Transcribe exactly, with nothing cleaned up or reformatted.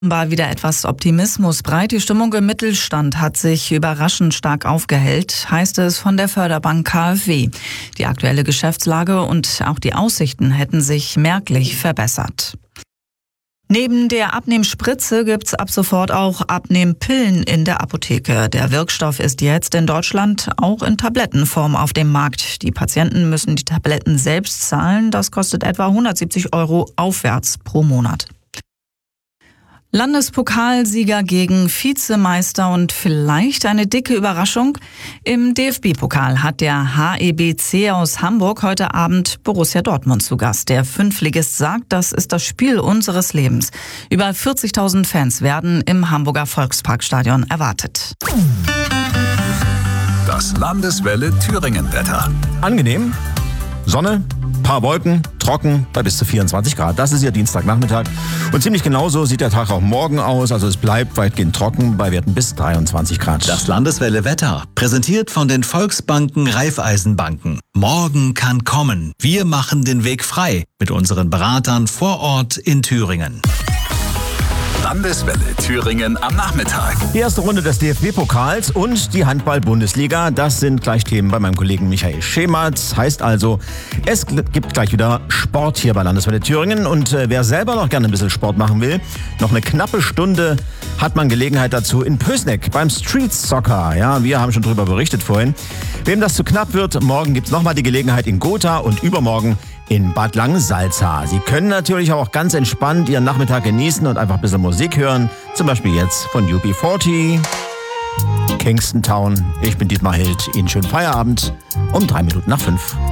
War wieder etwas Optimismus breit. Die Stimmung im Mittelstand hat sich überraschend stark aufgehellt, heißt es von der Förderbank K f W. Die aktuelle Geschäftslage und auch die Aussichten hätten sich merklich verbessert. Neben der Abnehmspritze gibt's ab sofort auch Abnehmpillen in der Apotheke. Der Wirkstoff ist jetzt in Deutschland auch in Tablettenform auf dem Markt. Die Patienten müssen die Tabletten selbst zahlen. Das kostet etwa hundertsiebzig Euro aufwärts pro Monat. Landespokalsieger gegen Vizemeister und vielleicht eine dicke Überraschung. Im D F B-Pokal hat der H E B C aus Hamburg heute Abend Borussia Dortmund zu Gast. Der Fünftligist sagt, das ist das Spiel unseres Lebens. Über vierzigtausend Fans werden im Hamburger Volksparkstadion erwartet. Das Landeswelle Thüringen-Wetter. Angenehm, Sonne, paar Wolken, trocken bei bis zu vierundzwanzig Grad. Das ist Ihr Dienstagnachmittag. Und ziemlich genauso sieht der Tag auch morgen aus. Also es bleibt weitgehend trocken bei Werten bis dreiundzwanzig Grad. Das Landeswelle Wetter, präsentiert von den Volksbanken Raiffeisenbanken. Morgen kann kommen. Wir machen den Weg frei mit unseren Beratern vor Ort in Thüringen. Landeswelle Thüringen am Nachmittag. Die erste Runde des D F B-Pokals und die Handball-Bundesliga, das sind gleich Themen bei meinem Kollegen Michael Schematz. Heißt also, es gibt gleich wieder Sport hier bei Landeswelle Thüringen. Und äh, wer selber noch gerne ein bisschen Sport machen will, noch eine knappe Stunde hat man Gelegenheit dazu in Pößneck beim Street Soccer. Ja, wir haben schon drüber berichtet vorhin. Wem das zu knapp wird, morgen gibt's nochmal die Gelegenheit in Gotha und übermorgen in Bad Langensalza. Sie können natürlich auch ganz entspannt Ihren Nachmittag genießen und einfach ein bisschen Musik hören. Zum Beispiel jetzt von U B vierzig, Kingston Town. Ich bin Dietmar Hild. Ihnen schönen Feierabend um drei Minuten nach fünf.